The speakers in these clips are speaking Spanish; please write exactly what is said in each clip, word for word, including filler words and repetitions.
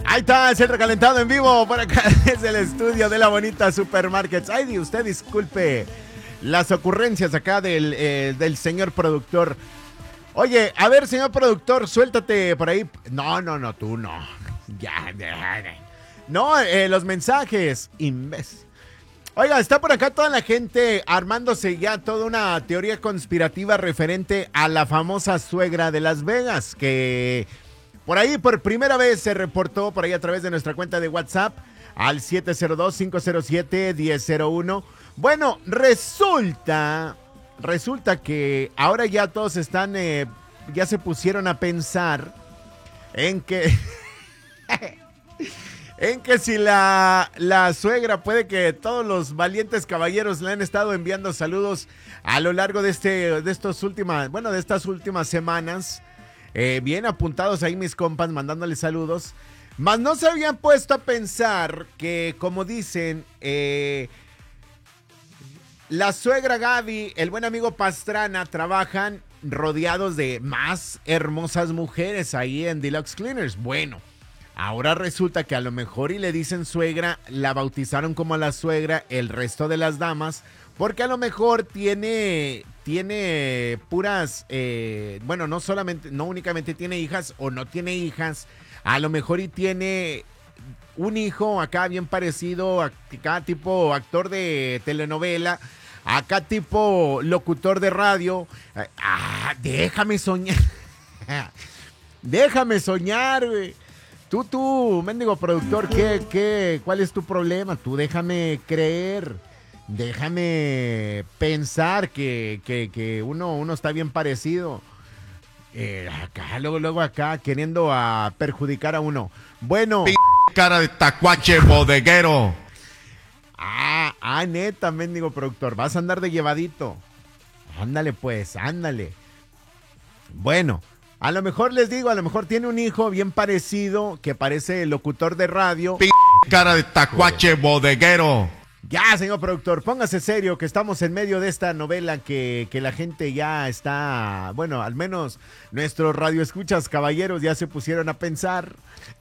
Ahí está, es el recalentado en vivo por acá desde el estudio de la bonita Supermarkets. Ay, usted disculpe las ocurrencias acá del, eh, del señor productor. Oye, a ver, señor productor, suéltate por ahí. No, no, no, tú no. Ya, ya, ya. No, eh, los mensajes. Imbécil. Oiga, está por acá toda la gente armándose ya toda una teoría conspirativa referente a la famosa suegra de Las Vegas, que por ahí por primera vez se reportó por ahí a través de nuestra cuenta de WhatsApp al siete cero dos, cinco cero siete, uno cero cero uno. Bueno, resulta, resulta que ahora ya todos están, eh, ya se pusieron a pensar en que... En que si la, la suegra puede que todos los valientes caballeros le han estado enviando saludos a lo largo de este, de estos últimas, bueno, de estas últimas semanas, eh, bien apuntados ahí mis compas mandándole saludos, mas no se habían puesto a pensar que, como dicen, eh, la suegra Gaby, el buen amigo Pastrana trabajan rodeados de más hermosas mujeres ahí en Deluxe Cleaners. Bueno. Ahora resulta que a lo mejor y le dicen suegra, la bautizaron como la suegra el resto de las damas, porque a lo mejor tiene, tiene puras, eh, bueno, no solamente, no únicamente tiene hijas o no tiene hijas, a lo mejor y tiene un hijo acá bien parecido, acá tipo actor de telenovela, acá tipo locutor de radio. Ah, déjame soñar, déjame soñar, güey. Tú, tú, mendigo productor, ¿qué, qué, ¿cuál es tu problema? Tú déjame creer, déjame pensar que, que, que uno, uno está bien parecido. Eh, acá, luego, luego acá, queriendo a perjudicar a uno. Bueno. P cara de tacuache bodeguero. Ah, ah, neta, mendigo productor, vas a andar de llevadito. Ándale pues, ándale. Bueno. A lo mejor les digo, a lo mejor tiene un hijo bien parecido, que parece locutor de radio. P cara de tacuache bodeguero. Ya, señor productor, póngase serio, que estamos en medio de esta novela que, que la gente ya está, bueno, al menos nuestros radioescuchas caballeros ya se pusieron a pensar.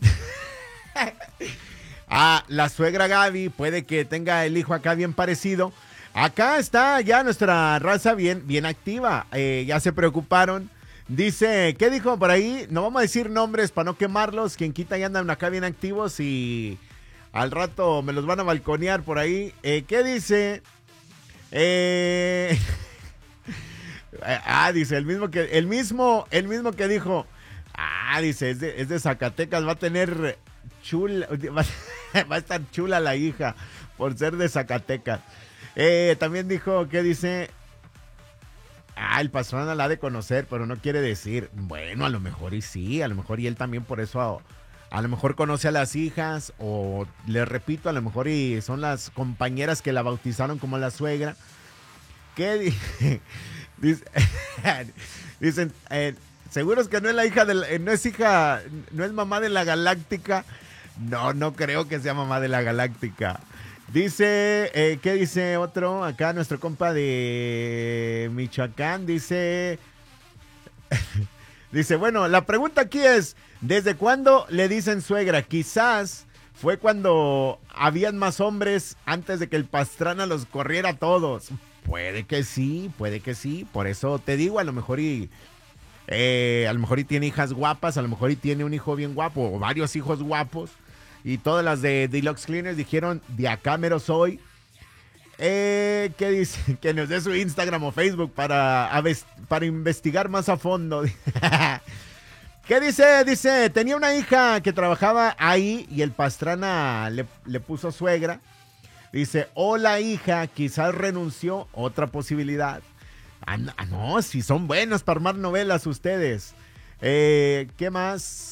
Ah, la suegra Gaby puede que tenga el hijo acá bien parecido. Acá está ya nuestra raza bien, bien activa, eh, ya se preocuparon. Dice, ¿qué dijo por ahí? No vamos a decir nombres para no quemarlos. Quien quita ya andan acá bien activos y al rato me los van a balconear por ahí. Eh, ¿Qué dice? Eh... ah, dice, el mismo que, el mismo, el mismo que dijo. Ah, dice, es de, es de Zacatecas, va a tener chula, va, va a estar chula la hija por ser de Zacatecas. Eh, también dijo, ¿qué dice? Ah, el Pastrana la ha de conocer, pero no quiere decir. Bueno, a lo mejor y sí, a lo mejor y él también por eso, a, a lo mejor conoce a las hijas, o le repito, a lo mejor y son las compañeras que la bautizaron como la suegra. ¿Qué dice? Dice, dicen, eh, seguros que no es la hija de la, eh, no es hija, no es mamá de la Galáctica. No, no creo que sea mamá de la Galáctica. Dice, eh, ¿qué dice otro? Acá nuestro compa de Michoacán dice, dice, bueno, la pregunta aquí es, ¿desde cuándo le dicen suegra? Quizás fue cuando habían más hombres antes de que el Pastrana los corriera a todos. Puede que sí, puede que sí, por eso te digo, a lo mejor y, eh, a lo mejor y tiene hijas guapas, a lo mejor y tiene un hijo bien guapo, o varios hijos guapos. Y todas las de Deluxe Cleaners dijeron, de acá mero soy. Eh, ¿Qué dice? Que nos dé su Instagram o Facebook para, para investigar más a fondo. ¿Qué dice? Dice, tenía una hija que trabajaba ahí y el Pastrana le, le puso suegra. Dice, hola hija, quizás renunció, otra posibilidad. Ah, no, no, si son buenos para armar novelas ustedes. Eh, ¿Qué más?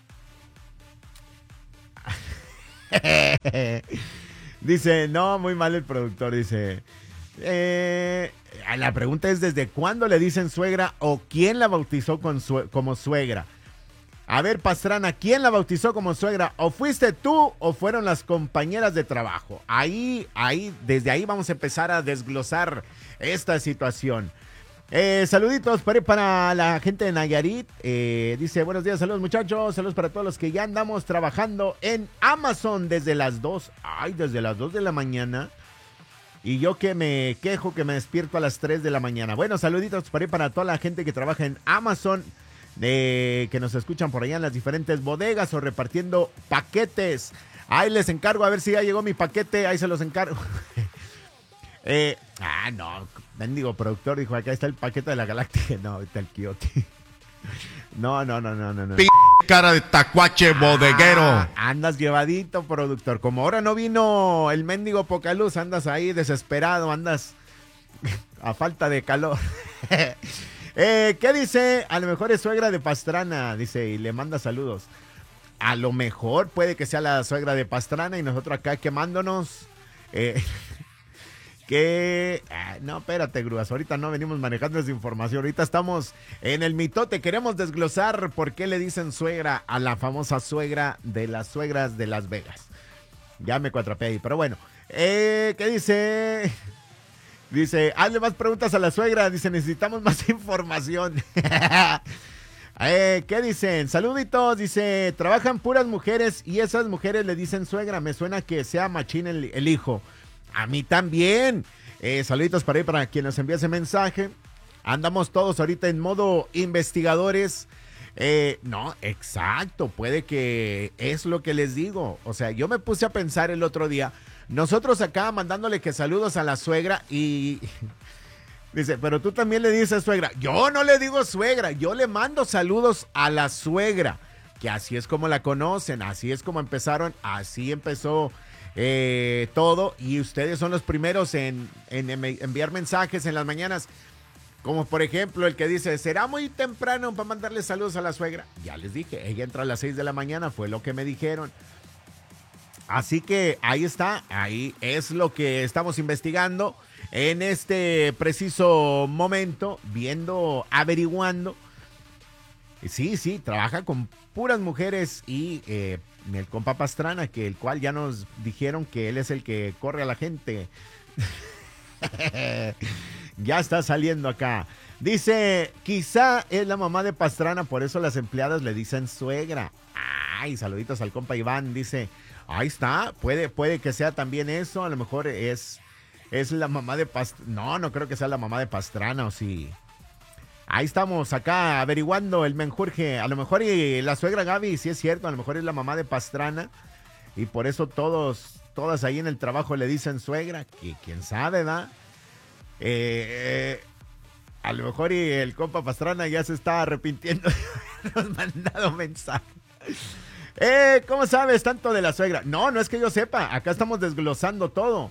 Dice, no, muy mal el productor, dice. Eh, la pregunta es, ¿desde cuándo le dicen suegra o quién la bautizó con su, como suegra? A ver, Pastrana, ¿quién la bautizó como suegra? ¿O fuiste tú o fueron las compañeras de trabajo? Ahí, ahí, desde ahí vamos a empezar a desglosar esta situación. Eh, saluditos para, para la gente de Nayarit. Eh, dice, buenos días, saludos muchachos. Saludos para todos los que ya andamos trabajando en Amazon desde las dos. Ay, desde las dos de la mañana. Y yo que me quejo que me despierto a las tres de la mañana. Bueno, saluditos para, para toda la gente que trabaja en Amazon. Eh, que nos escuchan por allá en las diferentes bodegas o repartiendo paquetes. Ahí les encargo a ver si ya llegó mi paquete. Ahí se los encargo. eh, ah, no. Mendigo productor dijo, acá está el paquete de la Galáctica. No, está el Quiote. No, no, no, no, no. no. P cara de tacuache bodeguero. Ah, andas llevadito, productor. Como ahora no vino el mendigo Pocaluz, andas ahí desesperado, andas a falta de calor. eh, ¿Qué dice? A lo mejor es suegra de Pastrana, dice, y le manda saludos. A lo mejor puede que sea la suegra de Pastrana y nosotros acá quemándonos. Eh, que... Ah, no, espérate, grúas. Ahorita no venimos manejando esa información. Ahorita estamos en el mitote. Queremos desglosar por qué le dicen suegra a la famosa suegra de las suegras de Las Vegas. Ya me cuatrapé ahí, pero bueno. Eh, ¿Qué dice? Dice, hazle más preguntas a la suegra. Dice, necesitamos más información. Eh, ¿Qué dicen? Saluditos, dice, trabajan puras mujeres y esas mujeres le dicen suegra. Me suena que sea machín el, el hijo. A mí también. Eh, saluditos para ahí, para quien nos envía ese mensaje. Andamos todos ahorita en modo investigadores. Eh, no, exacto, puede que es lo que les digo. O sea, yo me puse a pensar el otro día. Nosotros acá mandándole que saludos a la suegra y... Dice, pero tú también le dices suegra. Yo no le digo suegra, yo le mando saludos a la suegra, que así es como la conocen, así es como empezaron, así empezó eh, todo, y ustedes son los primeros en, en, en enviar mensajes en las mañanas, como por ejemplo el que dice, ¿será muy temprano para mandarle saludos a la suegra? Ya les dije, ella entra a las seis de la mañana, fue lo que me dijeron. Así que ahí está, ahí es lo que estamos investigando en este preciso momento, viendo, averiguando. Sí, sí, trabaja con puras mujeres y eh, el compa Pastrana, que el cual ya nos dijeron que él es el que corre a la gente. Ya está saliendo acá. Dice, quizá es la mamá de Pastrana, por eso las empleadas le dicen suegra. Ay, saluditos al compa Iván, dice, ahí está, puede, puede que sea también eso, a lo mejor es... Es la mamá de Pastrana. No, no creo que sea la mamá de Pastrana, o sí. Ahí estamos acá averiguando el menjurje. A lo mejor y la suegra Gaby, sí es cierto, a lo mejor es la mamá de Pastrana. Y por eso todos, todas ahí en el trabajo le dicen suegra. Que quién sabe, ¿verdad? Eh, eh, a lo mejor y el compa Pastrana ya se está arrepintiendo de habernos mandado mensaje. Eh, ¿cómo sabes tanto de la suegra? No, no es que yo sepa. Acá estamos desglosando todo.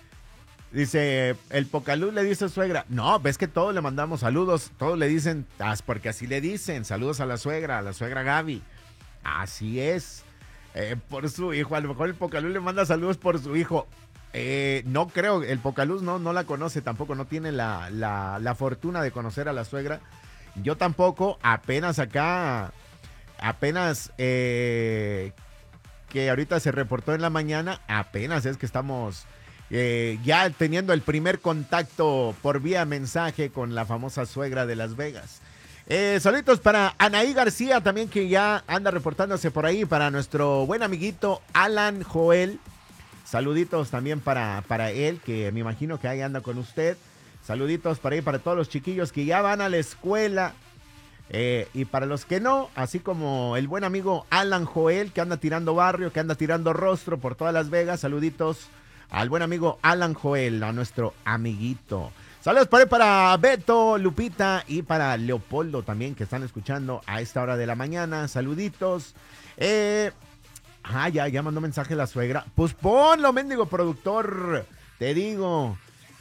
Dice, el Pocaluz le dice suegra. No, ves que todos le mandamos saludos. Todos le dicen, ah, porque así le dicen. Saludos a la suegra, a la suegra Gaby. Así es. Eh, por su hijo. A lo mejor el Pocaluz le manda saludos por su hijo. Eh, no creo, el Pocaluz no, no la conoce tampoco. No tiene la, la, la fortuna de conocer a la suegra. Yo tampoco. Apenas acá, apenas eh, que ahorita se reportó en la mañana. Apenas es que estamos... Eh, ya teniendo el primer contacto por vía mensaje con la famosa suegra de Las Vegas. Eh, saluditos para Anaí García también, que ya anda reportándose por ahí, para nuestro buen amiguito Alan Joel. Saluditos también para, para él, que me imagino que ahí anda con usted. Saluditos para ahí para todos los chiquillos que ya van a la escuela. Eh, y para los que no, así como el buen amigo Alan Joel, que anda tirando barrio, que anda tirando rostro por todas Las Vegas. Saluditos al buen amigo Alan Joel, a nuestro amiguito. Saludos para, para Beto, Lupita y para Leopoldo también, que están escuchando a esta hora de la mañana. Saluditos. Eh, ah, ya, ya mandó mensaje la suegra. Pues ponlo, mendigo productor. Te digo.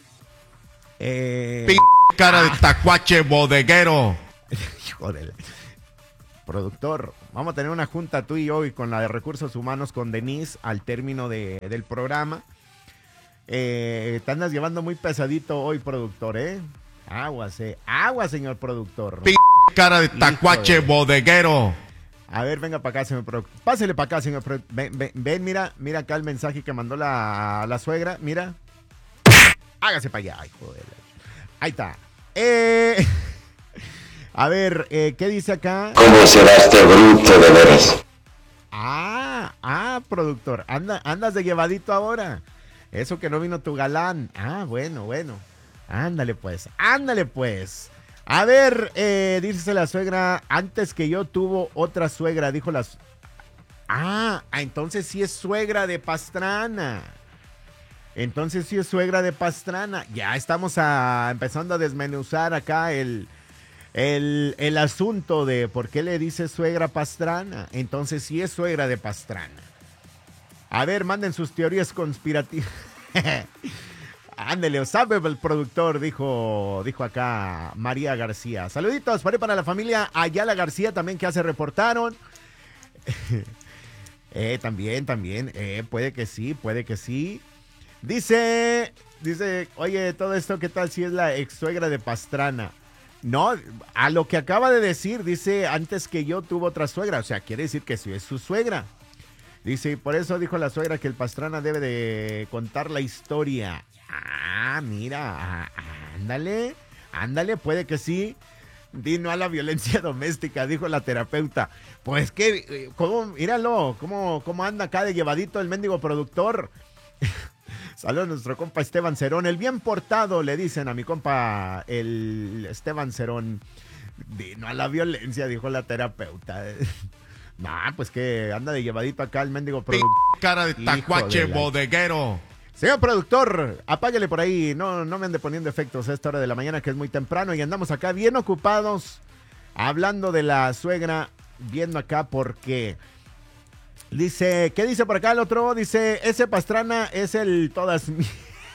Eh, P cara de tacuache bodeguero. Hijo de la... Productor, vamos a tener una junta tú y yo y con la de Recursos Humanos con Denise al término de, del programa. Eh, te andas llevando muy pesadito hoy, productor, ¿eh? Aguas, eh. Aguas, señor productor. P cara de tacuache de... bodeguero. A ver, venga para acá, señor productor. Pásele para acá, señor productor. Ven, ven, ven, mira, mira acá el mensaje que mandó la, la suegra. Mira. Hágase para allá. Ay, joder. Ahí está. Eh, a ver, eh, ¿qué dice acá? ¿Cómo será este bruto de veras? Ah, ah, productor, anda, andas de llevadito ahora. Eso que no vino tu galán. Ah, bueno, bueno. Ándale pues, ándale pues. A ver, eh, dice la suegra, antes que yo tuvo otra suegra, dijo la... Ah, entonces sí es suegra de Pastrana. Entonces sí es suegra de Pastrana. Ya estamos a, empezando a desmenuzar acá el, el, el asunto de por qué le dice suegra Pastrana. Entonces sí es suegra de Pastrana. A ver, manden sus teorías conspirativas. Ándele, sabe el productor, dijo, dijo acá María García. Saluditos para, para la familia Ayala García también que ya se reportaron. eh, también, también, eh, puede que sí, puede que sí. Dice, dice, oye, todo esto, ¿qué tal si es la ex suegra de Pastrana? No, a lo que acaba de decir, dice, antes que yo tuvo otra suegra, o sea, quiere decir que sí es su suegra. Dice, y por eso dijo la suegra que el Pastrana debe de contar la historia. Ah, mira, ah, ándale, ándale, puede que sí. Di no a la violencia doméstica, dijo la terapeuta. Pues que, ¿cómo? Míralo, ¿cómo, cómo anda acá de llevadito el mendigo productor? Saludos a nuestro compa Esteban Cerón, el bien portado, le dicen a mi compa el Esteban Cerón. Di no a la violencia, dijo la terapeuta. Nah, pues que anda de llevadito acá el mendigo productor. Cara de tacuache bodeguero. Señor productor, apáguele por ahí, no, no me ande poniendo efectos a esta hora de la mañana que es muy temprano y andamos acá bien ocupados hablando de la suegra, viendo acá porque dice, ¿qué dice por acá el otro? Dice, ese Pastrana es el todas mías.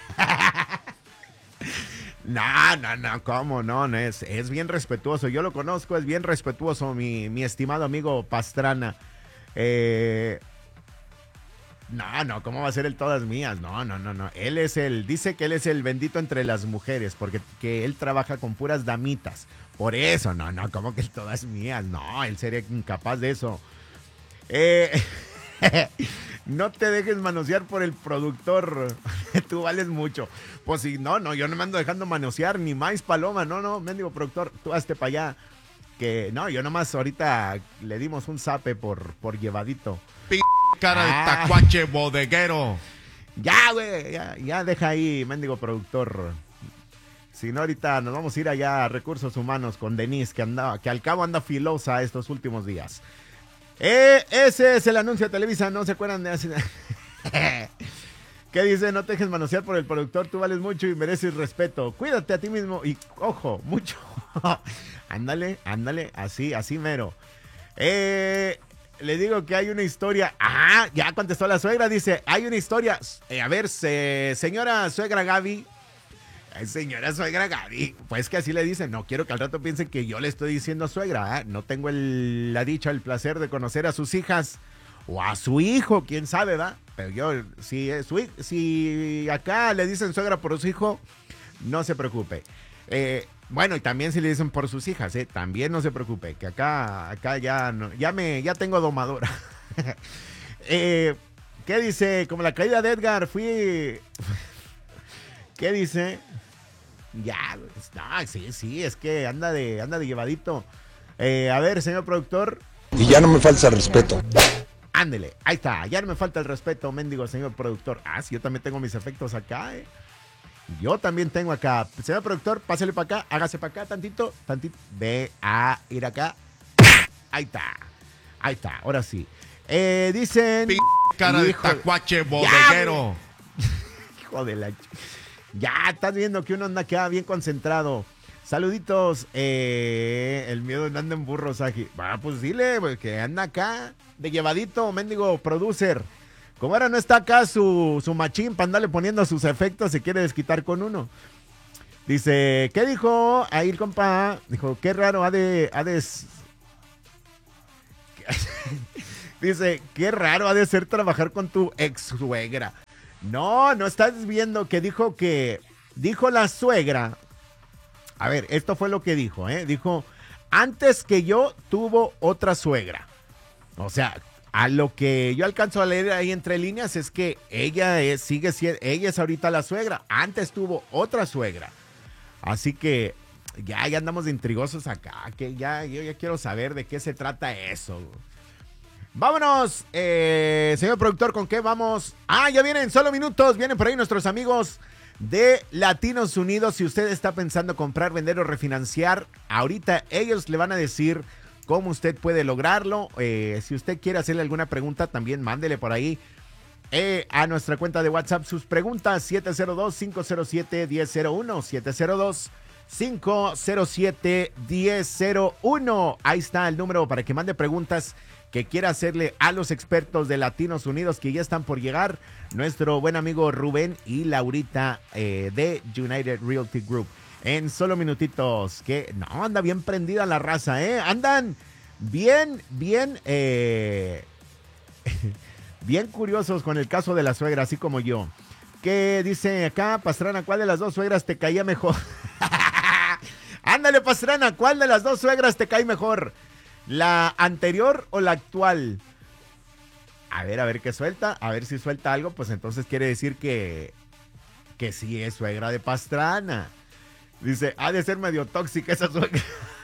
No, no, no, ¿cómo no? no es, es bien respetuoso, yo lo conozco, es bien respetuoso mi, mi estimado amigo Pastrana. Eh... No, no, ¿cómo va a ser el todas mías? No, no, no, no. Él es el, dice que él es el bendito entre las mujeres, porque que él trabaja con puras damitas. Por eso, no, no, ¿cómo que el todas mías? No, él sería incapaz de eso. Eh, no te dejes manosear por el productor. Tú vales mucho. Pues si no, no, yo no me ando dejando manosear ni más paloma. No, no, mendigo productor, tú hazte para allá. Que no, yo nomás ahorita le dimos un zape por, por llevadito. Cara de Ah. tacuache bodeguero. Ya, güey, ya, ya deja ahí, mendigo productor. Si no, ahorita nos vamos a ir allá a Recursos Humanos con Denise, que andaba, que al cabo anda filosa estos últimos días. Eh, ese es el anuncio de Televisa, ¿no se acuerdan de así? ¿Qué dice? No te dejes manosear por el productor, tú vales mucho y mereces respeto. Cuídate a ti mismo y, ojo, mucho. Ándale, ándale, así, así mero. Eh... Le digo que hay una historia. Ah, ya contestó la suegra. Dice, hay una historia. Eh, a ver, se, señora suegra Gaby. Ay, señora suegra Gaby. Pues que así le dicen. No quiero que al rato piensen que yo le estoy diciendo suegra. ¿eh? No tengo el, la dicha, el placer de conocer a sus hijas. O a su hijo, quién sabe, ¿va? Pero yo, si, su, si acá le dicen suegra por su hijo, no se preocupe. Eh... Bueno, y también si le dicen por sus hijas, ¿eh? También no se preocupe, que acá, acá ya, no, ya, me, ya tengo domadora. eh, ¿Qué dice? Como la caída de Edgar, fui... ¿Qué dice? Ya, no, sí, sí, es que anda de, anda de llevadito. Eh, a ver, señor productor. Y ya no me falta respeto. Ándele, ahí está, ya no me falta el respeto, mendigo señor productor. Ah, sí, yo también tengo mis efectos acá, ¿eh? Yo también tengo acá. Señor productor, pásale para acá, hágase para acá tantito, tantito. Ve a ir acá. Ahí está. Ahí está, ahora sí. Eh, dicen... Cara de hijo, tacuache bodeguero. Ya, hijo de la... Ya, estás viendo que uno anda acá bien concentrado. Saluditos. Eh, el miedo no anda en burros, Saji. Ah, pues dile, pues, que anda acá de llevadito, mendigo producer. Como ahora no está acá su, su machín para andarle poniendo sus efectos, se quiere desquitar con uno. Dice, ¿qué dijo? Ahí el compa dijo, qué raro ha de... Ha de... Dice, qué raro ha de ser trabajar con tu ex suegra. No, no estás viendo que dijo que... Dijo la suegra... A ver, esto fue lo que dijo, ¿eh? Dijo, antes que yo tuvo otra suegra. O sea... A lo que yo alcanzo a leer ahí entre líneas es que ella es, sigue siendo, ella es ahorita la suegra. Antes tuvo otra suegra. Así que Ya, ya andamos de intrigosos acá, que ya, yo ya quiero saber de qué se trata eso. Vámonos, eh, señor productor, ¿con qué vamos? Ah, ya vienen, solo minutos, vienen por ahí nuestros amigos de Latinos Unidos. Si usted está pensando comprar, vender o refinanciar, ahorita ellos le van a decir cómo usted puede lograrlo. Eh, si usted quiere hacerle alguna pregunta, también mándele por ahí eh, a nuestra cuenta de WhatsApp sus preguntas, siete cero dos, cinco cero siete, uno cero cero uno, siete cero dos, cinco cero siete, uno cero cero uno. Ahí está el número para que mande preguntas que quiera hacerle a los expertos de Latinos Unidos que ya están por llegar, nuestro buen amigo Rubén y Laurita eh, de United Realty Group. En solo minutitos, que no, anda bien prendida la raza, ¿eh? Andan bien, bien, eh, bien curiosos con el caso de la suegra, así como yo. Que dice acá, Pastrana, ¿cuál de las dos suegras te caía mejor? Ándale, Pastrana, ¿cuál de las dos suegras te cae mejor? ¿La anterior o la actual? A ver, a ver qué suelta. A ver si suelta algo, pues entonces quiere decir que, que sí es suegra de Pastrana. Dice, ha de ser medio tóxica esa suegra.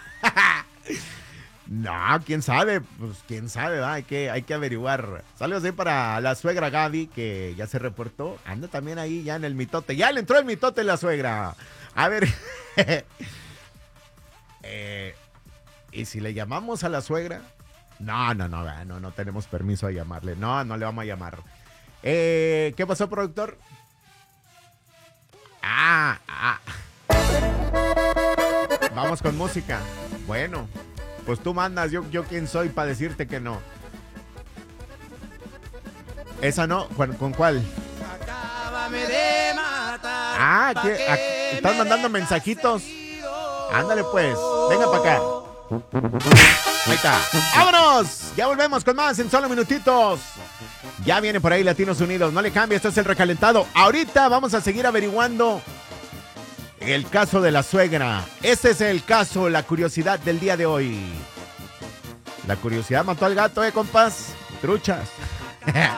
No, quién sabe, pues quién sabe, ¿verdad? Hay que, hay que averiguar. Saludos ahí para la suegra Gaby, que ya se reportó. Anda también ahí ya en el mitote. Ya le entró el mitote la suegra. A ver. eh... ¿Y si le llamamos a la suegra? No, no, no, no, no tenemos permiso de llamarle. No, no le vamos a llamar. Eh, ¿Qué pasó, productor? Ah, ah. Vamos con música. Bueno, pues tú mandas. Yo, yo quién soy para decirte que no. Esa no. ¿Con, con cuál? Acábame de matar. Ah, ¿qué? ¿A- ¿estás mandando mensajitos? Ándale pues. Venga para acá. Ahí está. ¡Vámonos! Ya volvemos con más en solo minutitos. Ya viene por ahí Latinos Unidos. No le cambie, esto es el recalentado. Ahorita vamos a seguir averiguando el caso de la suegra. Este es el caso, la curiosidad del día de hoy. La curiosidad mató al gato, ¿eh, compas? Truchas.